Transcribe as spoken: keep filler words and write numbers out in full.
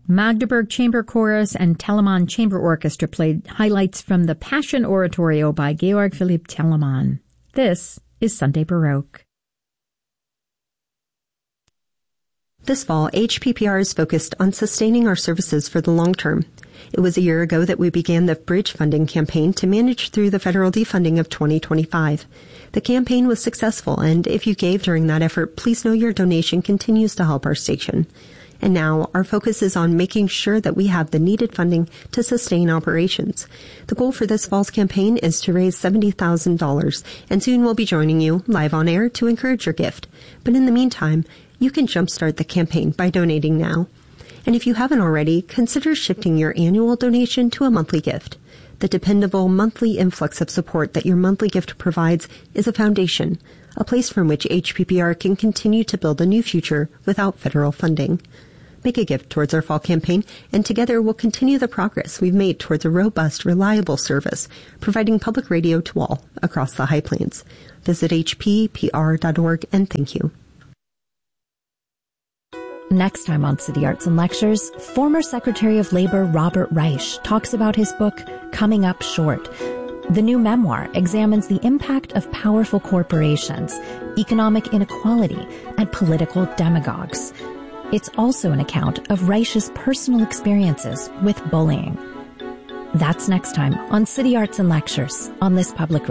Magdeburg Chamber Chorus and Telemann Chamber Orchestra played highlights from the Passion Oratorio by Georg Philipp Telemann. This is Sunday Baroque. This fall, H P P R is focused on sustaining our services for the long term. It was a year ago that we began the Bridge Funding campaign to manage through the federal defunding of twenty twenty-five. The campaign was successful, and if you gave during that effort, please know your donation continues to help our station. And now, our focus is on making sure that we have the needed funding to sustain operations. The goal for this fall's campaign is to raise seventy thousand dollars, and soon we'll be joining you live on air to encourage your gift. But in the meantime, you can jumpstart the campaign by donating now. And if you haven't already, consider shifting your annual donation to a monthly gift. The dependable monthly influx of support that your monthly gift provides is a foundation, a place from which H P P R can continue to build a new future without federal funding. Make a gift towards our fall campaign, and together we'll continue the progress we've made towards a robust, reliable service, providing public radio to all across the High Plains. Visit h p p r dot org and thank you. Next time on City Arts and Lectures, former Secretary of Labor Robert Reich talks about his book, Coming Up Short. The new memoir examines the impact of powerful corporations, economic inequality, and political demagogues. It's also an account of Reich's personal experiences with bullying. That's next time on City Arts and Lectures on this public